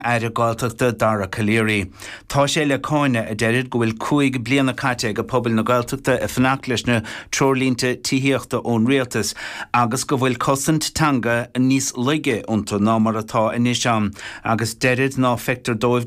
ar a Gaeltachta Dara Caléirí. Tá sé le cáine a deirid go bhfuil 5 bliana caite go pobl na Gaeltachta a fanacht leis na trolínte tíhíochta ón rialtas agus go bhfuil cosint tanga níos leige unta ná mar atá inis agus deirid ná feictar dóibh